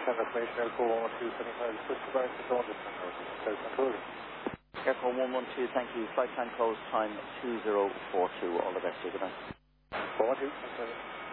send information Airport 11275, switch to back to Dawn this time, South Control. Airport 112, thank you. Flight time close time 2042. All the best to you. Good night. 412, thank you.